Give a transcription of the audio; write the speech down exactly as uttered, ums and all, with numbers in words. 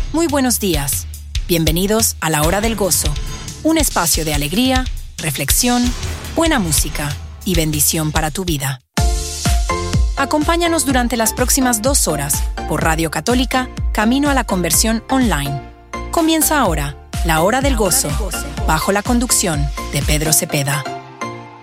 Muy buenos días. Bienvenidos a la Hora del Gozo, un espacio de alegría, reflexión, buena música y bendición para tu vida. Acompáñanos durante las próximas dos horas por Radio Católica, Camino a la Conversión Online. Comienza ahora la Hora del Gozo, bajo la conducción de Pedro Cepeda.